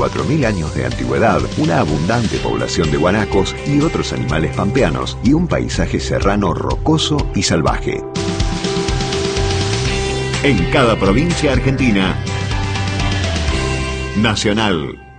4.000 años de antigüedad, una abundante población de guanacos y otros animales pampeanos y un paisaje serrano rocoso y salvaje. En cada provincia argentina, Nacional.